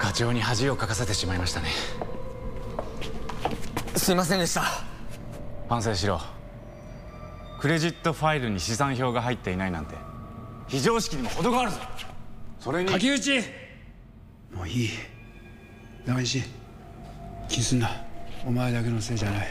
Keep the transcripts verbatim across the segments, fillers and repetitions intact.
課長に恥をかかせてしまいましたね。 すいませんでした。 反省しろ。クレジットファイルに資産表が入っていないなんて非常識にも程があるぞ。それに柿内、もういい。長石、気にすんな。お前だけのせいじゃない。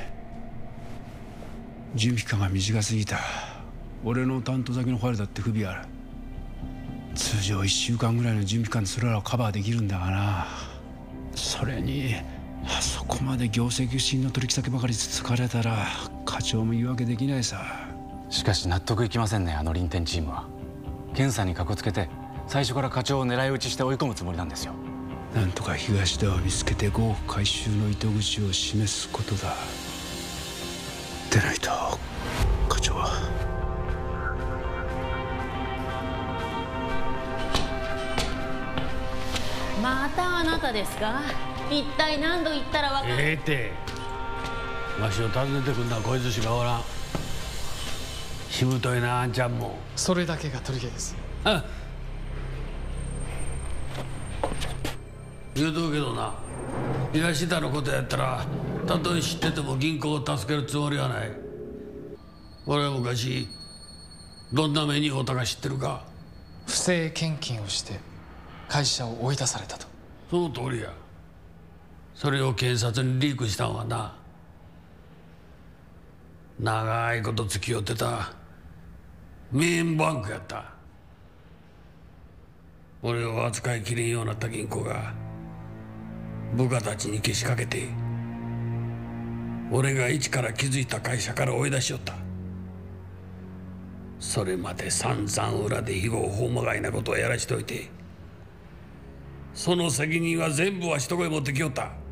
準備期間が短すぎた。俺の担当先のファイルだって不備ある。通常いっしゅうかんぐらいの準備期間でそれらをカバーできるんだがな。それにあそこまで業績不振の取引先ばかりつつかれたら課長も言い訳できないさ。 しかし納得いきませんね、あの臨転チームは。検査にかこつけて最初から課長を狙い撃ちして追い込むつもりなんですよ。 なんとか東田を見つけてごおく回収の糸口を示すことだ。でないと課長は。 またあなたですか。一体何度言ったらわかる。 ええってわしを訪ねてくんのはこいつしかおらん。しぶといな、あんちゃんも。 それだけが取り柄です。 あ言うとくけどな、東田のことやったらたとえ知ってても銀行を助けるつもりはない。俺は昔どんな目に遭うたか知ってるか。 不正献金をして会社を追い出されたと。 その通りや。それを警察にリークしたんはな、長いこと付き合ってたメインバンクやった。俺を扱いきれんようになった銀行が部下たちにけしかけて、俺が一から築いた会社から追い出しよった。それまで散々裏で非合法まがいなことをやらしといて、その責任は全部わしとこへ持ってきよった。